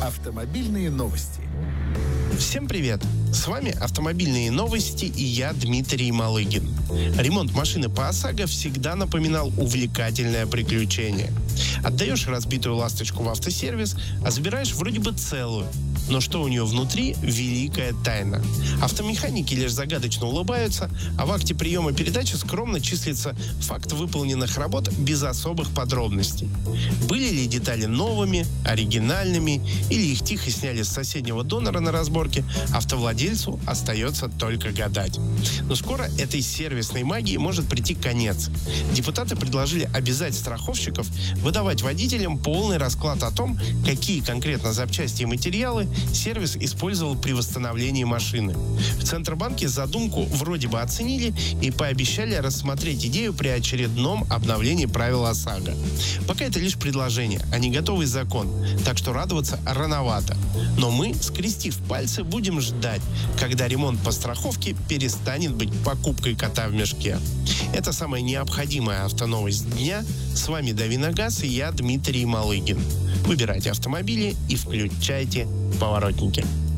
Автомобильные новости. Всем привет! С вами «Автомобильные новости» и я, Дмитрий Малыгин. Ремонт машины по ОСАГО всегда напоминал увлекательное приключение. Отдаешь разбитую ласточку в автосервис, а забираешь вроде бы целую. Но что у нее внутри – великая тайна. Автомеханики лишь загадочно улыбаются, а в акте приема передачи скромно числится факт выполненных работ без особых подробностей. Были ли детали новыми, оригинальными, или их тихо сняли с соседнего донора на разборке, автовладельцу остается только гадать. Но скоро этой сервисной магии может прийти конец. Депутаты предложили обязать страховщиков выдавать водителям полный расклад о том, какие конкретно запчасти и материалы сервис использовал при восстановлении машины. В Центробанке задумку вроде бы оценили и пообещали рассмотреть идею при очередном обновлении правил ОСАГО. Пока это лишь предложение, а не готовый закон, так что радоваться рановато. Но мы, скрестив пальцы, будем ждать, когда ремонт по страховке перестанет быть покупкой кота в мешке. Это самая необходимая автоновость дня. С вами Давиногаз и я, Дмитрий Малыгин. Выбирайте автомобили и включайте поворотники.